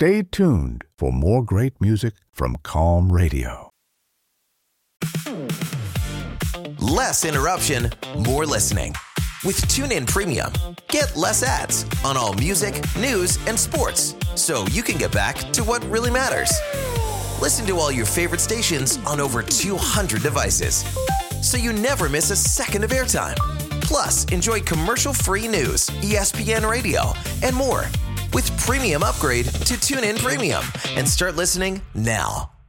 Stay tuned for more great music from Calm Radio. Less interruption, more listening. With TuneIn Premium, get less ads on all music, news, and sports, so you can get back to what really matters. Listen to all your favorite stations on over 200 devices, so you never miss a second of airtime. Plus, enjoy commercial-free news, ESPN Radio, and more. With Premium, upgrade to TuneIn Premium and start listening now.